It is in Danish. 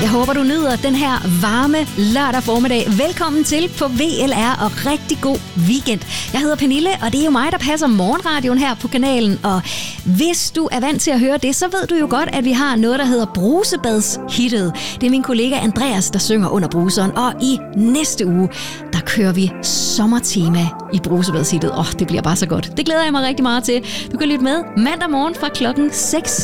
Jeg håber, du nyder den her varme lørdag formiddag. Velkommen til på VLR og rigtig god weekend. Jeg hedder Pernille, og det er jo mig, der passer morgenradioen her på kanalen. Og hvis du er vant til at høre det, så ved du jo godt, at vi har noget, der hedder Brusebadshittet. Det er min kollega Andreas, der synger under bruseren. Og i næste uge, der kører vi sommertema i Brusebadshittet. Det bliver bare så godt. Det glæder jeg mig rigtig meget til. Du kan lytte med mandag morgen fra klokken 6